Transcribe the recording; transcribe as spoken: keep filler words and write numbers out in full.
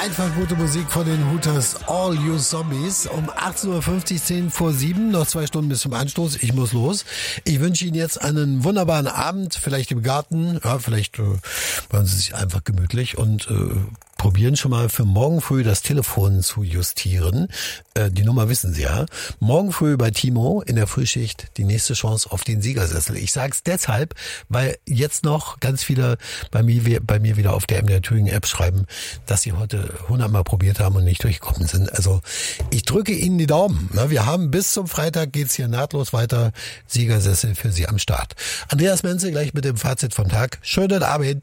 Einfach gute Musik von den Hooters, All You Zombies. Um achtzehn Uhr fünfzig, zehn vor sieben, noch zwei Stunden bis zum Anstoß. Ich muss los. Ich wünsche Ihnen jetzt einen wunderbaren Abend, vielleicht im Garten. Ja, vielleicht äh, machen Sie sich einfach gemütlich und äh, probieren schon mal für morgen früh das Telefon zu justieren. Äh, die Nummer wissen Sie ja. Morgen früh bei Timo in der Frühschicht die nächste Chance auf den Siegersessel. Ich sage es deshalb, weil jetzt noch ganz viele bei mir, bei mir wieder auf der M D R Thüringen App schreiben, dass sie heute hundertmal probiert haben und nicht durchgekommen sind. Also ich drücke Ihnen die Daumen. Wir haben bis zum Freitag geht's hier nahtlos weiter. Siegersessel für Sie am Start. Andreas Menzel gleich mit dem Fazit vom Tag. Schönen Abend.